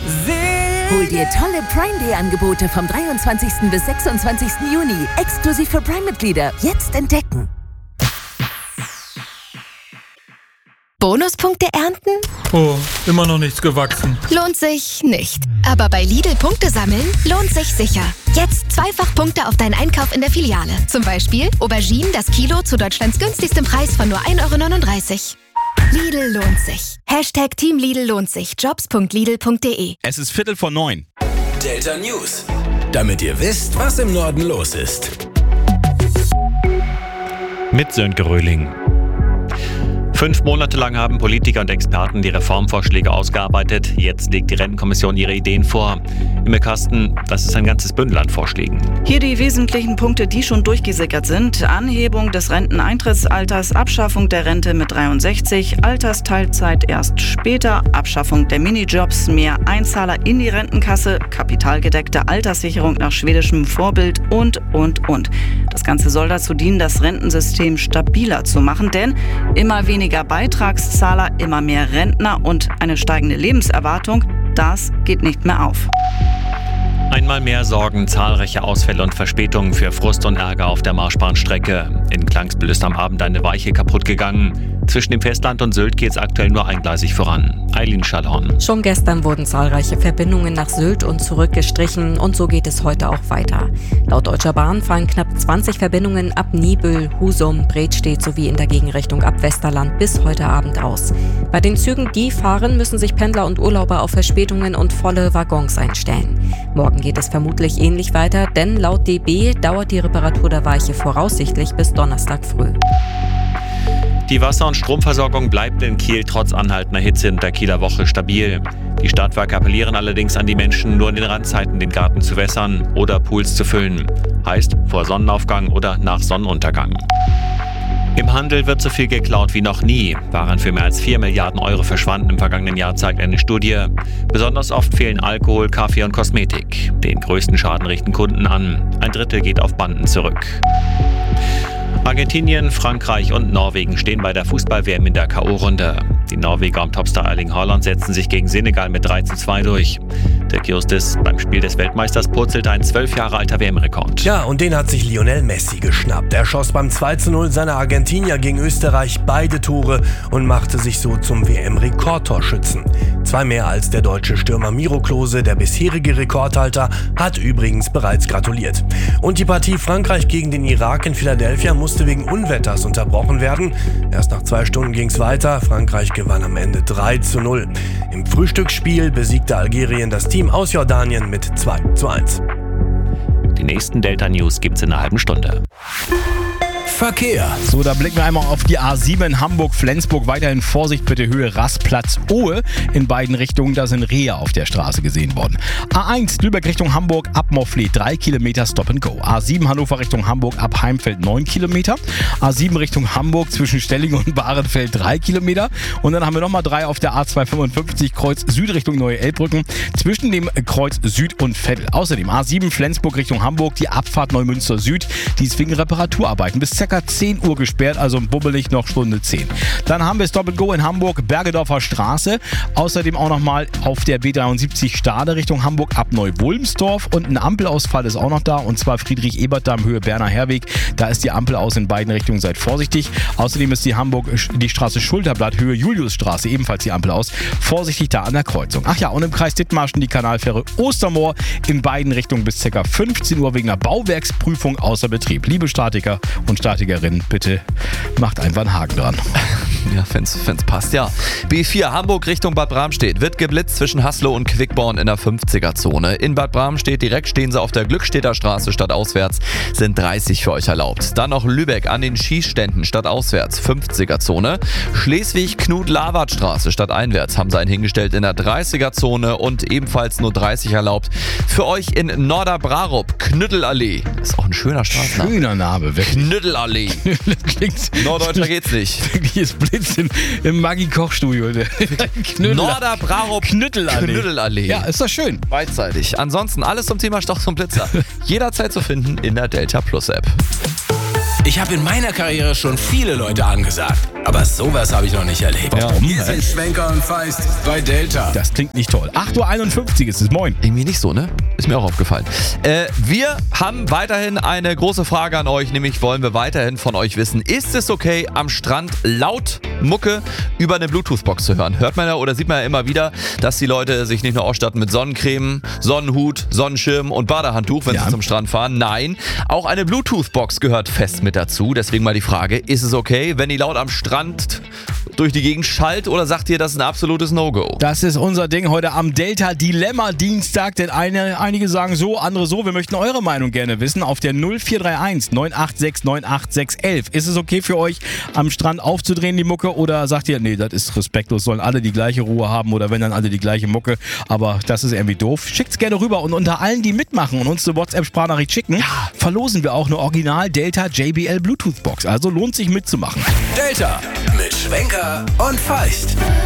Hol dir tolle Prime Day Angebote vom 23. bis 26. Juni. Exklusiv für Prime-Mitglieder. Jetzt entdecken. Bonuspunkte ernten? Oh, immer noch nichts gewachsen. Lohnt sich nicht. Aber bei Lidl Punkte sammeln lohnt sich sicher. Jetzt zweifach Punkte auf deinen Einkauf in der Filiale. Zum Beispiel Auberginen das Kilo zu Deutschlands günstigstem Preis von nur 1,39 €. Lidl lohnt sich. Hashtag Team Lidl lohnt sich. Jobs.lidl.de. Es ist 8:45. Delta News. Damit ihr wisst, was im Norden los ist. Mit Sönke Röhling. 5 Monate lang haben Politiker und Experten die Reformvorschläge ausgearbeitet. Jetzt legt die Rentenkommission ihre Ideen vor. Im Kasten, das ist ein ganzes Bündel an Vorschlägen. Hier die wesentlichen Punkte, die schon durchgesickert sind. Anhebung des Renteneintrittsalters, Abschaffung der Rente mit 63, Altersteilzeit erst später, Abschaffung der Minijobs, mehr Einzahler in die Rentenkasse, kapitalgedeckte Alterssicherung nach schwedischem Vorbild und. Das Ganze soll dazu dienen, das Rentensystem stabiler zu machen, denn immer weniger Beitragszahler, immer mehr Rentner und eine steigende Lebenserwartung, das geht nicht mehr auf. Einmal mehr sorgen zahlreiche Ausfälle und Verspätungen für Frust und Ärger auf der Marschbahnstrecke. In Klangsbühl ist am Abend eine Weiche kaputt gegangen. Zwischen dem Festland und Sylt geht es aktuell nur eingleisig voran. Eileen Schallhorn. Schon gestern wurden zahlreiche Verbindungen nach Sylt und zurück gestrichen und so geht es heute auch weiter. Laut Deutscher Bahn fallen knapp 20 Verbindungen ab Niebüll, Husum, Bredstedt sowie in der Gegenrichtung ab Westerland bis heute Abend aus. Bei den Zügen, die fahren, müssen sich Pendler und Urlauber auf Verspätungen und volle Waggons einstellen. Morgen geht es vermutlich ähnlich weiter, denn laut DB dauert die Reparatur der Weiche voraussichtlich bis Donnerstag früh. Die Wasser- und Stromversorgung bleibt in Kiel trotz anhaltender Hitze in der Kieler Woche stabil. Die Stadtwerke appellieren allerdings an die Menschen, nur in den Randzeiten den Garten zu wässern oder Pools zu füllen. Heißt vor Sonnenaufgang oder nach Sonnenuntergang. Im Handel wird so viel geklaut wie noch nie. Waren für mehr als 4 Milliarden € verschwanden im vergangenen Jahr, zeigt eine Studie. Besonders oft fehlen Alkohol, Kaffee und Kosmetik. Den größten Schaden richten Kunden an. 1/3 geht auf Banden zurück. Argentinien, Frankreich und Norwegen stehen bei der Fußball-WM in der K.O.-Runde. Die Norweger um Topstar Erling Haaland setzten sich gegen Senegal mit 3:2 durch. Der Kiostis beim Spiel des Weltmeisters purzelte ein 12 Jahre alter WM-Rekord. Ja, und den hat sich Lionel Messi geschnappt. Er schoss beim 2:0 seiner Argentinier gegen Österreich beide Tore und machte sich so zum WM-Rekordtorschützen. 2 mehr als der deutsche Stürmer Miro Klose, der bisherige Rekordhalter, hat übrigens bereits gratuliert. Und die Partie Frankreich gegen den Irak in Philadelphia musste wegen Unwetters unterbrochen werden. Erst nach 2 Stunden ging's weiter. Frankreich gewann am Ende 3:0. Im Frühstücksspiel besiegte Algerien das Team aus Jordanien mit 2:1. Die nächsten Delta News gibt's in einer halben Stunde. Verkehr. So, da blicken wir einmal auf die A7 Hamburg-Flensburg. Weiterhin Vorsicht bitte, Höhe Rastplatz-Ohe. In beiden Richtungen, da sind Rehe auf der Straße gesehen worden. A1 Lübeck Richtung Hamburg ab Moffley 3 Kilometer Stop and Go. A7 Hannover Richtung Hamburg ab Heimfeld 9 Kilometer. A7 Richtung Hamburg zwischen Stellingen und Bahrenfeld 3 Kilometer. Und dann haben wir nochmal 3 auf der A255 Kreuz Süd Richtung Neue Elbbrücken zwischen dem Kreuz Süd und Veddel. Außerdem A7 Flensburg Richtung Hamburg, die Abfahrt Neumünster Süd, die ist wegen Reparaturarbeiten bis ca. 10 Uhr gesperrt, also bubbelig noch Stunde 10. Dann haben wir Stop and Go in Hamburg, Bergedorfer Straße. Außerdem auch nochmal auf der B73 Stade Richtung Hamburg ab Neu-Wulmsdorf. Und ein Ampelausfall ist auch noch da, und zwar Friedrich-Ebert-Damm, Höhe Berner Herweg. Da ist die Ampel aus in beiden Richtungen, seid vorsichtig. Außerdem ist die Straße Schulterblatt, Höhe Juliusstraße, ebenfalls die Ampel aus. Vorsichtig da an der Kreuzung. Ach ja, und im Kreis Dithmarschen die Kanalfähre Ostermoor in beiden Richtungen bis ca. 15 Uhr wegen einer Bauwerksprüfung außer Betrieb. Liebe Statiker und Statikerinnen, bitte macht einfach einen Haken dran. Ja, wenn's passt, ja. B4 Hamburg Richtung Bad Bramstedt wird geblitzt zwischen Haslo und Quickborn in der 50er-Zone. In Bad Bramstedt direkt stehen sie auf der Glückstädter Straße stadtauswärts, sind 30 für euch erlaubt. Dann noch Lübeck an den Schießständen stadtauswärts, 50er-Zone. Schleswig-Knut-Lawart-Straße stadteinwärts haben sie einen hingestellt in der 30er-Zone und ebenfalls nur 30 erlaubt. Für euch in Norderbrarup, Knüttelallee. Das ist auch ein schöner Straßenname. Schöner Name, wirklich. Knüttelallee. Norddeutscher geht's nicht. Wirklich ist Blitz im Maggi-Kochstudio. Norderbrarup, Knüttelallee. Ja, ist doch schön. Beidseitig. Ansonsten alles zum Thema Stoch zum Blitzer. Jederzeit zu finden in der Delta Plus App. Ich habe in meiner Karriere schon viele Leute angesagt. Aber sowas habe ich noch nicht erlebt. Warum? Hier sind Schwenker und Feist bei Delta. Das klingt nicht toll. 8.51 Uhr ist es, moin. Irgendwie nicht so, ne? Ist mir auch aufgefallen. Wir haben weiterhin eine große Frage an euch, nämlich wollen wir weiterhin von euch wissen, ist es okay, am Strand laut Mucke über eine Bluetooth-Box zu hören? Hört man ja oder sieht man ja immer wieder, dass die Leute sich nicht nur ausstatten mit Sonnencreme, Sonnenhut, Sonnenschirm und Badehandtuch, wenn sie zum Strand fahren. Nein, auch eine Bluetooth-Box gehört fest mit dazu. Deswegen mal die Frage, ist es okay, wenn die laut am Strand durch die Gegend schallt oder sagt ihr, das ist ein absolutes No-Go? Das ist unser Ding heute am Delta Dilemma Dienstag, denn einige sagen so, andere so. Wir möchten eure Meinung gerne wissen auf der 0431 986 98611. Ist es okay für euch, am Strand aufzudrehen die Mucke oder sagt ihr, nee, das ist respektlos, sollen alle die gleiche Ruhe haben oder wenn dann alle die gleiche Mucke, aber das ist irgendwie doof. Schickt's gerne rüber und unter allen, die mitmachen und uns eine WhatsApp-Sprachnachricht schicken, verlosen wir auch eine Original Delta JBL Bluetooth Box. Also lohnt sich mitzumachen. Delta mit Schwenker und Feist.